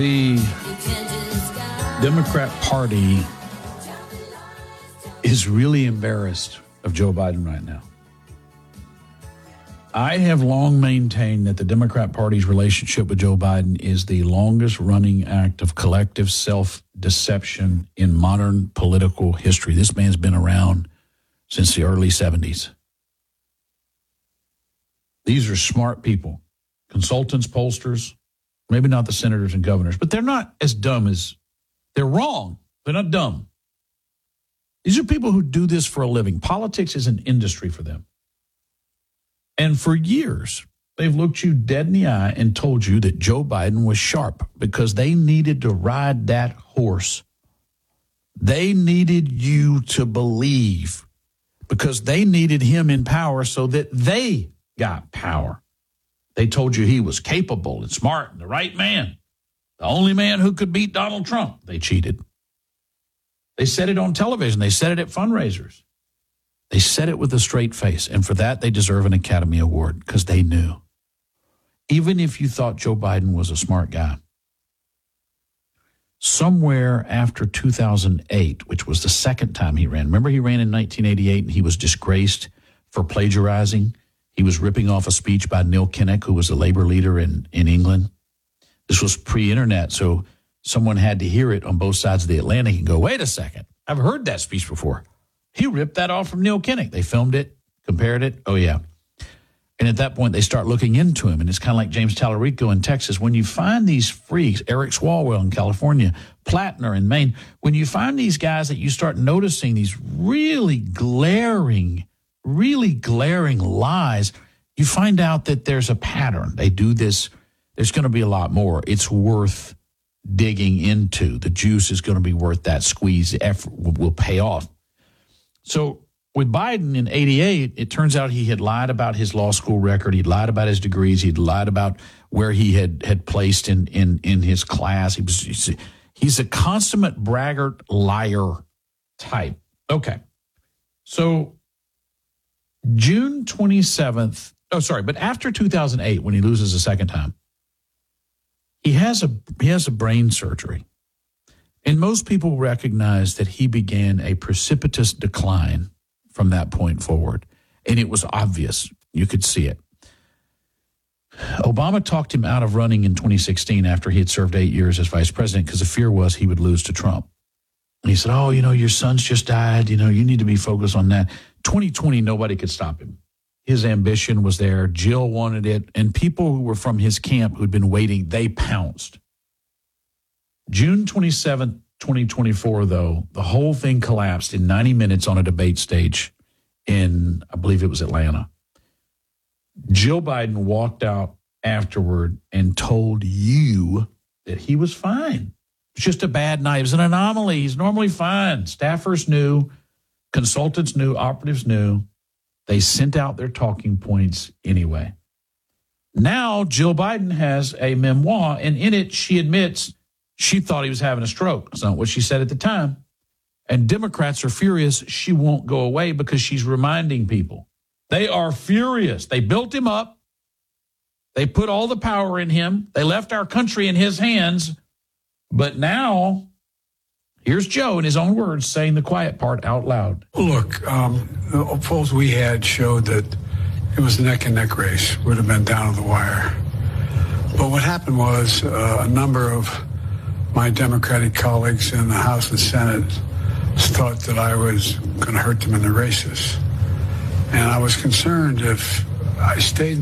The Democrat Party is really embarrassed of Joe Biden right now. I have long maintained that the Democrat Party's relationship with Joe Biden is the longest running act of collective self-deception in modern political history. This man's been around since the early 70s. These are smart people, consultants, pollsters, maybe not the senators and governors, but they're not as dumb as, they're wrong. They're not dumb. These are people who do this for a living. Politics is an industry for them. And for years, they've looked you dead in the eye and told you that Joe Biden was sharp because they needed to ride that horse. They needed you to believe because they needed him in power so that they got power. They told you he was capable and smart and the right man, the only man who could beat Donald Trump. They cheated. They said it on television. They said it at fundraisers. They said it with a straight face, and for that, they deserve an Academy Award because they knew. Even if you thought Joe Biden was a smart guy, somewhere after 2008, which was the second time he ran, remember he ran in 1988 and he was disgraced for plagiarizing? He was ripping off a speech by Neil Kinnock, who was a labor leader in England. This was pre-internet, so someone had to hear it on both sides of the Atlantic and go, wait a second, I've heard that speech before. He ripped that off from Neil Kinnock. They filmed it, compared it. Oh, yeah. And at that point, they start looking into him. And it's kind of like James Tallarico in Texas. When you find these freaks, Eric Swalwell in California, Plattner in Maine, when you find these guys that you start noticing these really glaring lies, you find out that there's a pattern. They do this. There's going to be a lot more. It's worth digging into. The juice is going to be worth that squeeze. The effort will pay off. So with Biden in 88, it turns out he had lied about his law school record. He'd lied about his degrees. He'd lied about where he had placed in his class. He's a consummate braggart liar type. Okay. So June 27th. Oh, sorry. But after 2008, when he loses a second time, he has a brain surgery. And most people recognize that he began a precipitous decline from that point forward. And it was obvious. You could see it. Obama talked him out of running in 2016 after he had served 8 years as vice president because the fear was he would lose to Trump. And he said, oh, your son's just died. You need to be focused on that. 2020, nobody could stop him. His ambition was there. Jill wanted it. And people who were from his camp who'd been waiting, they pounced. June 27th, 2024, though, the whole thing collapsed in 90 minutes on a debate stage in, I believe it was Atlanta. Jill Biden walked out afterward and told you that he was fine. It's just a bad night. It was an anomaly. He's normally fine. Staffers knew, consultants knew, operatives knew. They sent out their talking points anyway. Now, Jill Biden has a memoir, and in it, she admits she thought he was having a stroke. That's not what she said at the time. And Democrats are furious she won't go away because she's reminding people. They are furious. They built him up. They put all the power in him. They left our country in his hands. But now, here's Joe in his own words saying the quiet part out loud. Look, the polls we had showed that it was a neck-and-neck race. Would have been down to the wire. But what happened was a number of my Democratic colleagues in the House and Senate thought that I was going to hurt them in the races. And I was concerned if I stayed